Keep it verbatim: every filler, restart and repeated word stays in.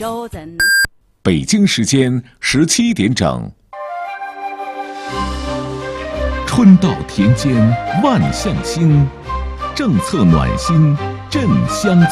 州怎能？ 北京时间十七点整。春到田间万象新，政策暖心镇乡。